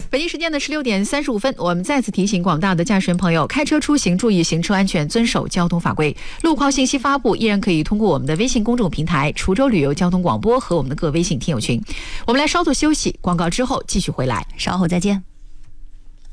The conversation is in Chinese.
北京时间的16:35，我们再次提醒广大的驾驶员朋友，开车出行注意行车安全，遵守交通法规。路况信息发布依然可以通过我们的微信公众平台滁州旅游交通广播和我们的各微信听友群。我们来稍作休息，广告之后继续回来， 稍后再见。